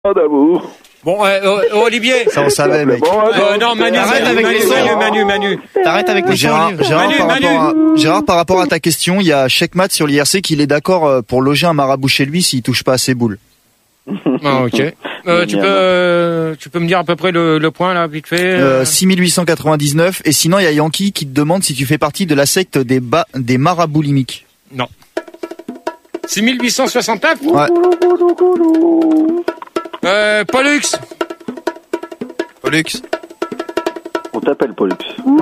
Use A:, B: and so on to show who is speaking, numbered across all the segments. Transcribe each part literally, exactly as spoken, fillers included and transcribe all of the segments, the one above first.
A: d'amour.
B: Bon, euh, euh, Olivier.
C: Ça on savait, mec.
A: Bon,
B: Euh, non, Manu,
C: T'arrêtes
B: Manu,
C: avec
B: Manu,
C: les
B: Manu,
C: sons.
B: Manu, Manu.
C: T'arrêtes avec les Gérard,
B: Manu,
C: Gérard,
B: Manu,
C: par
B: Manu.
C: rapport à, Gérard, par rapport à ta question, il y a Checkmat sur l'I R C qu'il est d'accord euh, pour loger un marabout chez lui s'il touche pas à ses boules.
B: Ah, ok. Euh, tu peux, euh, tu peux me dire à peu près le, le point là, vite fait.
C: Euh, six mille huit cent quatre-vingt-dix-neuf. Et sinon, il y a Yankee qui te demande si tu fais partie de la secte des ba- des maraboulimiques.
B: Non. six mille huit cent soixante-neuf.
C: Ouais.
B: Euh, Pollux.
C: Pollux.
A: On t'appelle Pollux.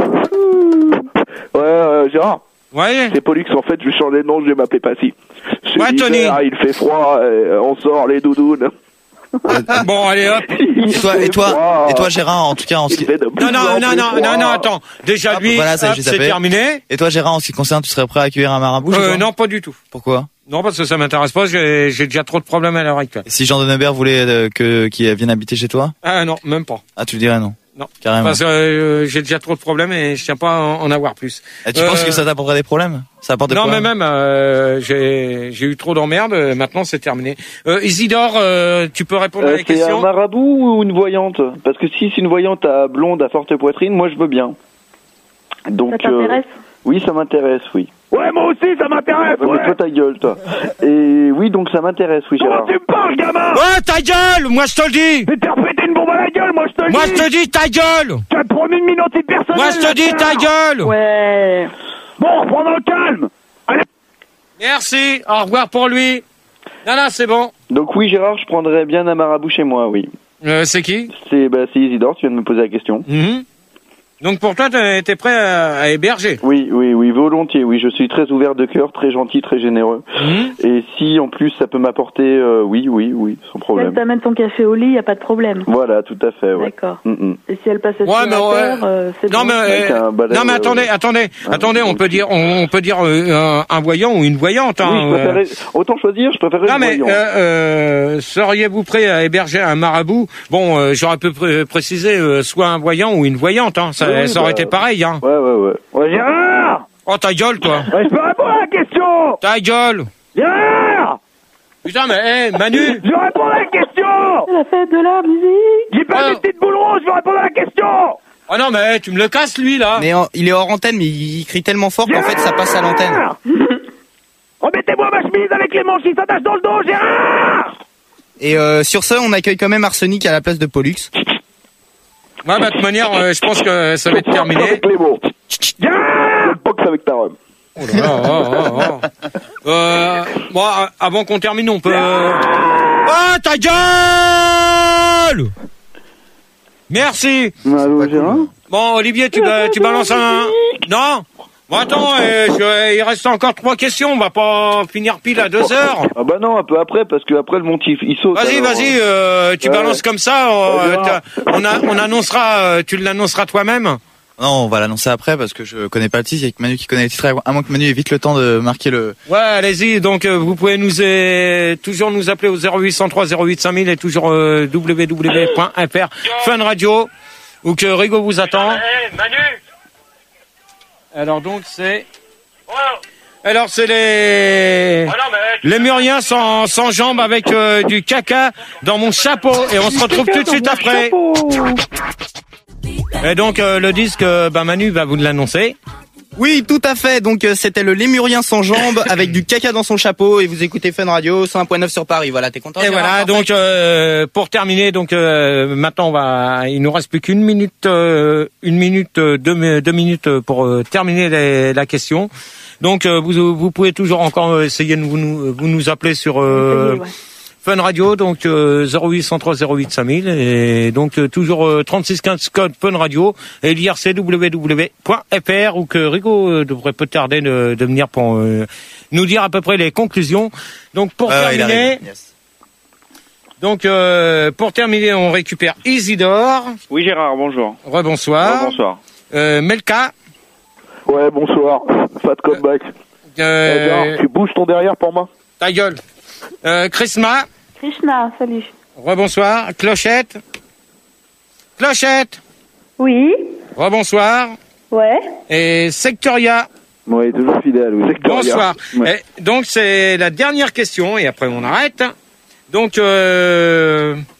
A: Ouais, euh, Gérard.
B: Ouais.
A: C'est Pollux, en fait, je vais changer de nom, je vais m'appeler Passy. C'est
B: Ouais, Tony.
A: l'hiver, il fait froid, euh, on sort les doudounes.
B: Bon, allez hop.
C: Et toi, et toi, et toi, Gérard, en tout cas, en ce qui...
B: Non, non, non, non, non, non, attends. Déjà,
C: Ah,
B: lui,
C: voilà, ça y est,
B: hop,
C: j'ai
B: c'est
C: tapé.
B: terminé.
C: Et toi, Gérard, en ce qui concerne, tu serais prêt à accueillir un marabout?
B: Euh, non, pas du tout.
C: Pourquoi?
B: Non, parce que ça m'intéresse pas, j'ai, j'ai déjà trop de problèmes à l'heure actuelle.
C: Et si Jean Denebert voulait euh, que qu'il vienne habiter chez toi?
B: Ah non, même pas.
C: Ah, tu dirais non?
B: Non.
C: Carrément.
B: Parce que euh, j'ai déjà trop de problèmes et je tiens pas à en, en avoir plus.
C: Et tu
B: Euh,
C: penses que ça t'apporterait des problèmes? Ça apporte des
B: Non, mais
C: problèmes?
B: même, euh, j'ai, j'ai eu trop d'emmerdes, euh, maintenant c'est terminé. Euh, Isidore, euh, tu peux répondre à
D: Euh,
B: la
D: c'est
B: question?
D: un marabout ou une voyante? Parce que si c'est une voyante à blonde à forte poitrine, moi je veux bien. Donc,
E: Ça t'intéresse
D: euh, oui, ça m'intéresse, oui.
A: Ouais, moi aussi, ça m'intéresse,
D: Ouais,
A: ouais.
D: mais toi ta gueule, toi. Et oui, donc ça m'intéresse, oui,
A: Comment
D: Gérard.
A: tu me parles, gamin?
B: Ouais, ta gueule! Moi je te le dis!
A: Mais t'as repété une bombe à la gueule, moi je te le
B: Moi
A: dis!
B: je te dis ta gueule!
A: Tu as promis une minorité personnelle!
B: Moi je te dis ta gueule!
E: Ouais.
A: Bon, reprends le calme! Allez!
B: Merci, au revoir pour lui. Non, non, c'est bon.
D: Donc oui, Gérard, je prendrais bien un marabout chez moi, oui.
B: Euh, c'est qui?
D: C'est bah, c'est Isidore, tu viens de me poser la question.
B: Mhm. Donc pour toi, t'es t'es prêt à, à héberger?
D: Oui, oui, oui, volontiers, oui, je suis très ouvert de cœur, très gentil, très généreux.
B: Mhm.
D: Et si en plus ça peut m'apporter, euh, oui, oui, oui, sans
E: Si elle
D: problème.
E: t'amène ton café au lit, y a pas de problème.
D: Voilà, tout à fait, ouais.
E: D'accord.
D: Mm, mm.
E: Et si elle passe
B: Ouais, mais
E: aspirateur,
B: ouais.
E: euh, c'est
B: Non
E: bon.
B: mais,
D: Avec
B: euh,
D: un balai,
B: non mais
D: ouais,
B: attendez,
D: ouais.
B: attendez,
D: Ah,
B: attendez, on
D: ok.
B: peut dire, on, on peut dire euh, un, un voyant ou une voyante. Hein,
D: Oui, je préférais, autant choisir, je préférais
B: Non
D: le
B: mais
D: voyant.
B: euh, euh, seriez-vous prêt à héberger un marabout? Bon, euh, j'aurais pu pré- préciser euh, soit un voyant ou une voyante. Hein. Ça,
D: Oui, oui,
B: ça aurait
D: bah,
B: été pareil. Hein.
D: Ouais, ouais, ouais. Ouais, Gérard,
A: Gérard!
B: Oh ta gueule, toi.
A: Ouais, je peux répondre à la question!
B: Ta gueule.
A: Gérard!
B: Putain mais hey, Manu.
A: Je vais répondre à la question!
E: C'est la fête de la musique.
A: J'ai pas
B: Ouais.
A: des petites boules roses, je vais répondre à la question!
B: Oh non mais hey, tu me le casses lui là.
F: Mais en- il est hors antenne, mais il crie tellement fort qu'en fait ça passe à l'antenne.
A: Gérard! Remettez-moi ma chemise avec les manches qui s'attachent dans le dos, Gérard!
F: Et euh, sur ce, on accueille quand même Arsenic à la place de Pollux.
B: Ouais, bah, de toute manière, euh, je pense que ça va être terminé.
A: Avec les mots.
D: Je boxe avec ta rhum.
B: Oh là là, oh, oh, oh. Euh, bon, euh, avant qu'on termine, on peut... Oh, ta gueule! Merci.
D: Allô, Gérard?
B: Bon, Olivier, tu, ba- tu balances un... Non? Bon, attends, euh, je- il reste encore trois questions, on va pas finir pile à deux heures.
D: Ah bah non, un peu après, parce que après le montif, il saute.
B: Vas-y,
D: alors,
B: vas-y, euh, tu
D: Ouais.
B: balances comme ça, euh,
D: Ouais,
B: t'as- on, a, on annoncera, euh, tu l'annonceras toi-même.
C: Non, on va l'annoncer après parce que je connais pas le titre. Il y a que Manu qui connaît le titre. À moins que Manu ait vite le temps de marquer le.
B: Ouais, allez-y. Donc, euh, vous pouvez nous euh, toujours nous appeler au zéro huit cent trois zéro huit cinq mille et toujours euh, w w w point f r Fun Radio ou que Rigo vous attend.
G: Hey, Manu.
B: Alors donc c'est.
G: Oh.
B: Alors c'est les
G: Oh non, mais tu-
B: les Muriens sans sans jambes avec euh, du caca dans mon chapeau et on se retrouve tout de suite après. Et donc euh, le disque, euh, bah Manu va vous l'annoncer.
F: Oui, tout à fait. Donc euh, c'était le Lémurien sans jambes avec du caca dans son chapeau et vous écoutez Fun Radio cent un point neuf sur Paris. Voilà, t'es content?
B: Et
F: Gérard,
B: voilà,
F: parfait.
B: donc euh, pour terminer, donc euh, maintenant on va, il nous reste plus qu'une minute, euh, une minute, euh, deux, deux minutes pour euh, terminer les- la question. Donc euh, vous, vous pouvez toujours encore essayer de vous nous, vous nous appeler sur euh,
E: Ouais.
B: Fun Radio, donc euh, zéro huit cent trois zéro huit cinq mille et donc euh, toujours euh, trente-six quinze code Fun Radio et l'I R C w w w point f r ou que Rigo euh, devrait peu tarder de, de venir pour euh, nous dire à peu près les conclusions. Donc pour
C: Ah, il
B: terminer.
C: arrive. Yes.
B: Donc, euh, pour terminer, on récupère Isidore.
D: Oui, Gérard, bonjour.
B: Rebonsoir.
D: Oh, bonsoir.
B: Euh, Melka.
A: Ouais, bonsoir. Fat comeback. Eh,
B: Euh,
A: Gérard, tu bouges ton derrière pour moi?
B: ta gueule. Euh, Chrisma.
E: Krishna, salut.
B: Rebonsoir. Clochette. Clochette.
E: Oui.
B: Rebonsoir.
E: Ouais.
B: Et Sectoria.
D: Ouais, toujours fidèle, oui.
B: Bonsoir.
D: Ouais.
B: Et donc, c'est la dernière question et après on arrête. Donc, euh,